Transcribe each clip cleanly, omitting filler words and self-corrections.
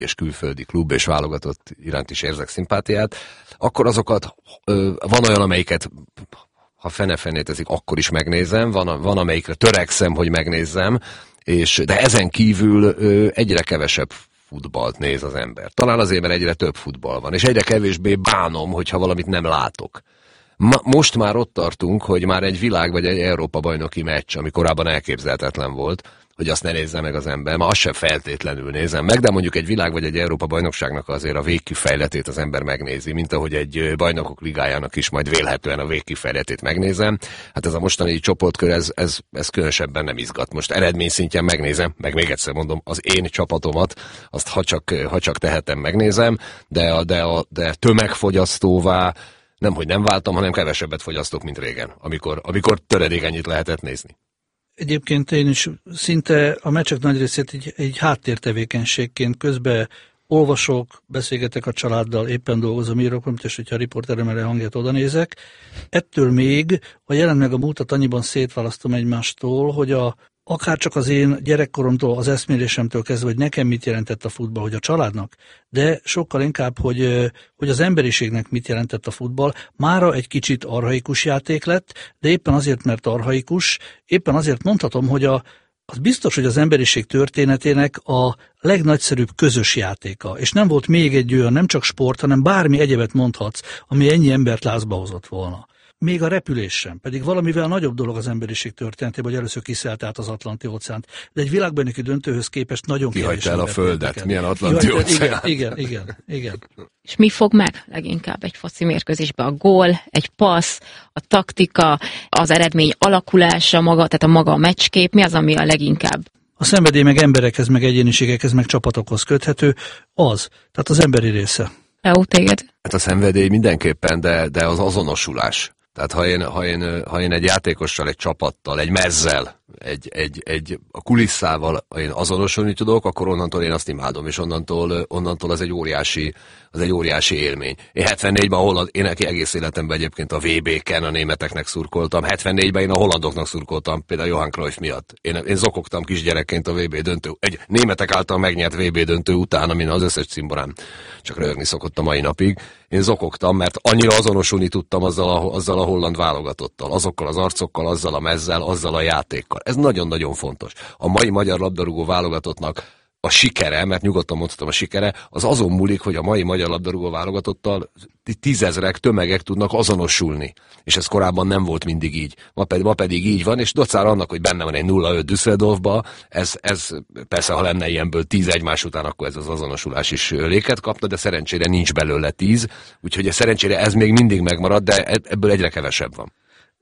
és külföldi klub és válogatott iránt is érzek szimpátiát, akkor azokat van olyan, amelyiket ha fene-fenét eszik, akkor is megnézem, van amelyikre törekszem, hogy megnézzem, de ezen kívül egyre kevesebb futballt néz az ember. Talán azért, mert egyre több futball van, és egyre kevésbé bánom, hogyha valamit nem látok. Most már ott tartunk, hogy már egy világ vagy egy Európa-bajnoki meccs, ami korábban elképzelhetetlen volt, hogy azt ne nézze meg az ember. Ma azt sem feltétlenül nézem meg, de mondjuk egy világ vagy egy Európa-bajnokságnak azért a végkifejletét az ember megnézi, mint ahogy egy bajnokok ligájának is majd vélhetően a végkifejletét megnézem. Hát ez a mostani csoportkör, ez különösebben nem izgat. Most eredmény szintjén megnézem, meg még egyszer mondom, az én csapatomat, azt ha csak tehetem, megnézem, de tömegfogyasztóvá nemhogy nem váltam, hanem kevesebbet fogyasztok, mint régen, amikor töredékenyit lehetett nézni. Egyébként én is szinte a meccsek nagy részét egy háttértevékenységként közben olvasok, beszélgetek a családdal, éppen dolgozom, írok, mint és hogyha a riporterem erre hangját oda nézek. Ettől még a jelen meg a múltat annyiban szétválasztom egymástól, hogy akár csak az én gyerekkoromtól, az eszmélésemtől kezdve, hogy nekem mit jelentett a futball, hogy a családnak, de sokkal inkább, hogy az emberiségnek mit jelentett a futball. Mára egy kicsit archaikus játék lett, de éppen azért, mert archaikus, éppen azért mondhatom, hogy az biztos, hogy az emberiség történetének a legnagyszerűbb közös játéka. És nem volt még egy olyan, nem csak sport, hanem bármi egyebet mondhatsz, ami ennyi embert lázba hozott volna. Még a repülés sem, pedig valamivel nagyobb dolog az emberiség történetében, hogy először kiszállt át az Atlanti-óceánt. De egy világbajnoki döntőhöz képest nagyon kevés. Kihagyta el a Földet, milyen Atlanti-óceán. Igen. És mi fog meg leginkább egy foci mérkőzésben? A gól, egy passz, a taktika, az eredmény alakulása maga, tehát a maga a meccskép, mi az, ami a leginkább? A szenvedély meg emberekhez, meg egyéniségekhez, meg csapatokhoz köthető, tehát az emberi része. Leó, téged? Hát a szenvedély mindenképpen, de az azonosulás. Tehát ha én egy játékossal, egy csapattal, egy mezzel, a kulisszával én azonosulni tudok, akkor onnantól én azt imádom, és onnantól az egy óriási élmény. Én 74-ben én egész életemben egyébként a VB-ken a németeknek szurkoltam, 74-ben én a hollandoknak szurkoltam, például Johan Cruyff miatt. Én zokogtam kisgyerekként a VB döntő, egy németek által megnyert VB döntő után, amin az összes cimborám csak röhögni szokott a mai napig. Én zokogtam, mert annyira azonosulni tudtam azzal a holland válogatottal, azokkal az arcokkal, azzal a mezzel, azzal a játékkal. Ez nagyon-nagyon fontos. A mai magyar labdarúgó válogatottnak a sikere, mert nyugodtan mondhatom a sikere, az azon múlik, hogy a mai magyar labdarúgó válogatottal tízezrek, tömegek tudnak azonosulni. És ez korábban nem volt mindig így. Ma pedig így van, és docára annak, hogy benne van egy 0-5 Düsseldorfba, ez persze, ha lenne ilyenből 10 egymás után, akkor ez az azonosulás is léket kapna, de szerencsére nincs belőle 10, úgyhogy szerencsére ez még mindig megmarad, de ebből egyre kevesebb van.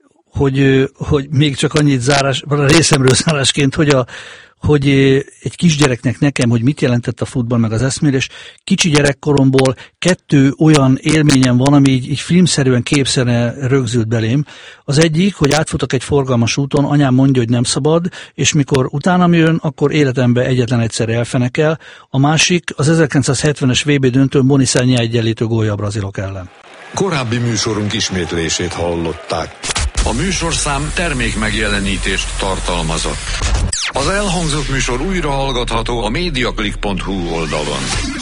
Hogy még csak annyit a részemről zárásként, hogy egy kisgyereknek nekem, hogy mit jelentett a futball meg az eszmélés, kicsi gyerekkoromból 2 olyan élményem van, ami így filmszerűen, képszerűen rögzült belém. Az egyik, hogy átfutok egy forgalmas úton, anyám mondja, hogy nem szabad, és mikor utánam jön, akkor életemben egyetlen egyszer elfenekel. A másik, az 1970-es VB döntőn Boniszányi egyenlítő gólja a brazilok ellen. Korábbi műsorunk ismétlését hallották. A műsorszám termékmegjelenítést tartalmazott. Az elhangzott műsor újra hallgatható a mediaclick.hu oldalon.